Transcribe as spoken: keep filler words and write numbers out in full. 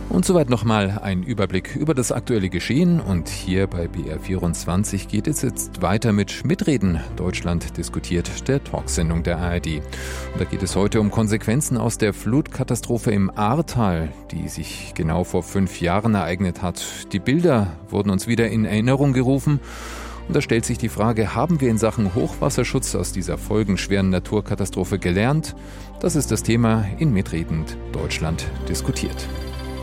Und soweit nochmal ein Überblick über das aktuelle Geschehen. Und hier bei B R vierundzwanzig geht es jetzt weiter mit Mitreden. Deutschland diskutiert, der Talksendung der A R D. Und da geht es heute um Konsequenzen aus der Flutkatastrophe im Ahrtal, die sich genau vor fünf Jahren ereignet hat. Die Bilder wurden uns wieder in Erinnerung gerufen. Und da stellt sich die Frage, haben wir in Sachen Hochwasserschutz aus dieser folgenschweren Naturkatastrophe gelernt? Das ist das Thema in Mitreden Deutschland diskutiert.